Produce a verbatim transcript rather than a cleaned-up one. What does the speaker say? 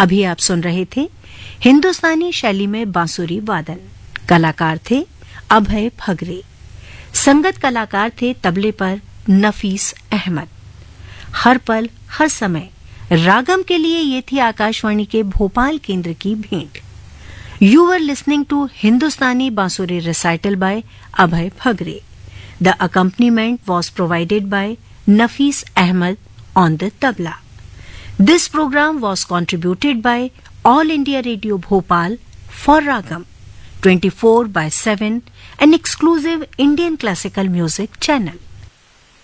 अभी आप सुन रहे थे हिंदुस्तानी शैली में बांसुरी वादन। कलाकार थे अभय फगरे। संगत कलाकार थे तबले पर नफीस अहमद। हर पल हर समय रागम के लिए ये थी आकाशवाणी के भोपाल केंद्र की भेंट। यू वर लिसनिंग टू हिंदुस्तानी बांसुरी recital bye Abhay फगरे। The accompaniment was provided by Nafees Ahmad on the tabla. This program was contributed by All India Radio Bhopal for Ragam twenty-four by seven, an exclusive Indian classical music channel.